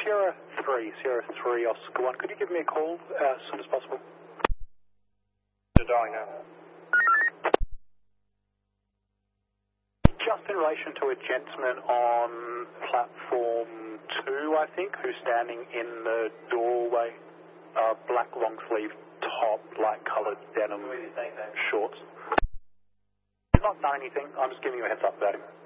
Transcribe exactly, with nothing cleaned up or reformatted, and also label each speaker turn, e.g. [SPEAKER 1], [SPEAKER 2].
[SPEAKER 1] Sierra three, Sierra three, Oscar one, could you give me a call uh, as soon as possible?
[SPEAKER 2] Dialing now.
[SPEAKER 1] Just in relation to a gentleman on platform two, I think, who's standing in the doorway, uh, black long sleeve top, light coloured denim shorts. He's not done anything, I'm just giving you a heads up about him.